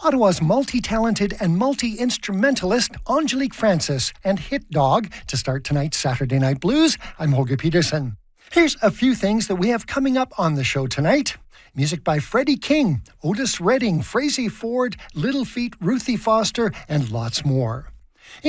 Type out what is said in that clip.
Ottawa's multi-talented and multi-instrumentalist Angelique Francis and Hit Dog to start tonight's Saturday Night Blues. I'm Holger Peterson. Here's a few things that we have coming up on the show tonight. Music by Freddie King, Otis Redding, Frazey Ford, Little Feat, Ruthie Foster, and lots more.